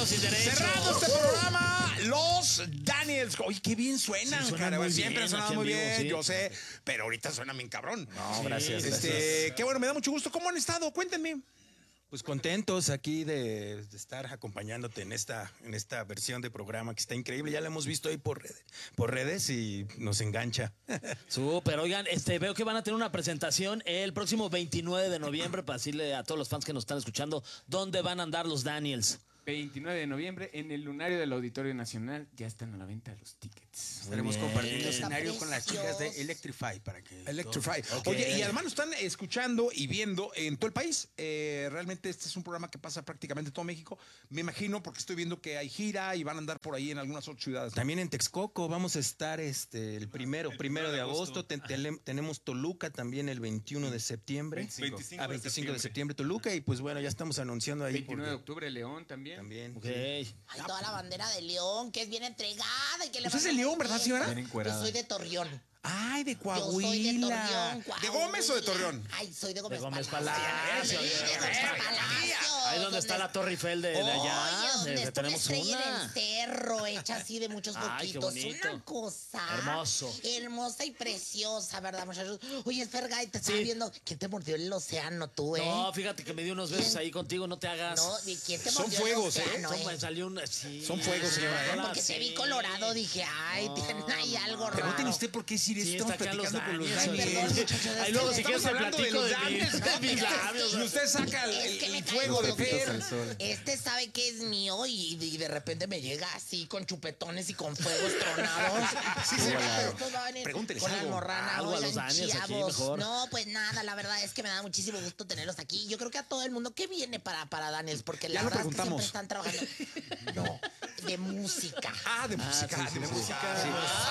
Mexicano sin derecho. Cerrando este programa, los Daniels. Oye, qué bien suenan, Sí, suenan cara. muy Siempre bien han sonado aquí en muy vivo, bien, sí. yo sé. Pero ahorita suenan bien cabrón. No, gracias. Qué bueno, me da mucho gusto. ¿Cómo han estado? Cuéntenme. Pues contentos aquí de estar acompañándote en esta versión de programa que está increíble. Ya la hemos visto ahí por redes y nos engancha. Súper, oigan, veo que van a tener una presentación el próximo 29 de noviembre para decirle a todos los fans que nos están escuchando dónde van a andar los Daniels. 29 de noviembre en el Lunario del Auditorio Nacional. Ya están a la venta los tickets. Estaremos bien. compartiendo Está escenario con las chicas precioso. de Electrify para que Electrify. Ok. Oye, y además nos están escuchando y viendo en todo el país. Realmente este es un programa que pasa prácticamente en todo México. Me imagino porque estoy viendo que hay gira y van a andar por ahí en algunas otras ciudades. También en Texcoco vamos a estar el primero de agosto. Tenemos Toluca también el 21 de septiembre. 25 de septiembre Toluca. Y pues bueno, ya estamos anunciando ahí. 29 de porque octubre León también. También. Ok. Ay, toda la bandera de León, que es bien entregada y que le Usted es va de León, ¿verdad, señora? Bien encuerada. Yo soy de Torreón. Ay, de Yo soy de Coahuila. Torreón, ¿De Gómez o de Torreón? Ay, soy de Gómez, De Gómez Palacio. Palacio. Sí, de Gómez Palacio. Ahí donde está la Torre Eiffel de allá. Oye, donde está una tenemos estrella una. del cerro, hecha así de muchos Ay, qué boquitos. bonito. Una cosa Hermoso. hermosa y preciosa, ¿verdad, muchachos? Oye, Fergay, te estaba Sí. viendo. ¿Quién te mordió el océano, tú, No, fíjate que me dio unos besos ahí contigo, no te hagas. No, ¿y quién te Son mordió fuegos, el océano, Son- salió un. Sí. Son fuegos, señora, Porque te vi colorado, dije, ay, tiene ahí algo raro. Pero no tiene usted por qué decir Sí, esto. está Estamos acá los platicando con los Daniels, Ay, Daniels. perdón, muchachos, Ahí luego si estamos quieres te hablando de platico los de Daniels. mis labios. Y usted saca Es que me el cae fuego de gordo que Fer. este sabe que es mío y de repente me llega así con chupetones y con fuegos tronados. Sí, sí, pero Estos van en- pregúnteles con algo. almorrana. Algo a los Oigan, Daniels aquí chavos. mejor. No, pues nada, la verdad es que me da muchísimo gusto tenerlos aquí. Yo creo que a todo el mundo, ¿qué viene para Daniels? Porque la Ya lo verdad es que siempre preguntamos. están trabajando. No, de música. Ah, de música. sí, de sí, música. sí.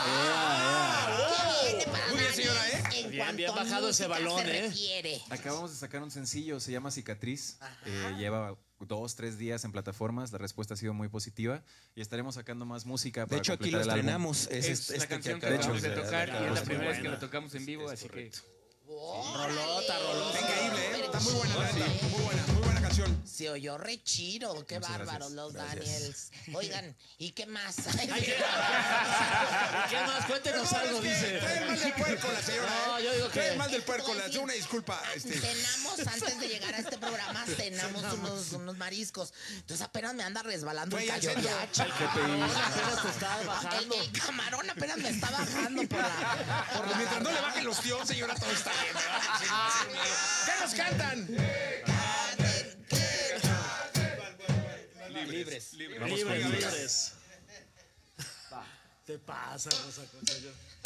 ¿Qué viene para Muy bien, Daniels señora, ¿eh? en Bien, cuanto bien a bajado ese música balón, se ¿eh? refiere? Acabamos de sacar un sencillo, se llama Cicatriz. Lleva 2-3 días en plataformas. La respuesta ha sido muy positiva y estaremos sacando más música. De Para hecho, aquí lo completar el álbum. estrenamos. Es la canción que acabamos de tocar y es la primera vez que la tocamos en vivo, así que Rolota, rolota. Está increíble, ¿eh? Está muy buena, la neta. Muy buena canción. Se oyó re chido, qué bárbaros los Daniels. Oigan, ¿y qué más? Ay, ¿qué más? Cuéntenos algo, dice. Trae mal del puerco la señora. No, ¿eh? yo digo que- Trae mal del puerco, Estoy una disculpa. Cenamos antes de llegar a este programa, cenamos unos mariscos. Entonces apenas me anda resbalando Fue el ahí al callo. centro. Ya, chavo. Apenas te está bajando. El camarón apenas me está bajando por la Mientras no le bajen los tíos, señora, todo está bien. ¿Verdad? ¿Qué nos cantan? Libres. Te pasa, Rosa Concha.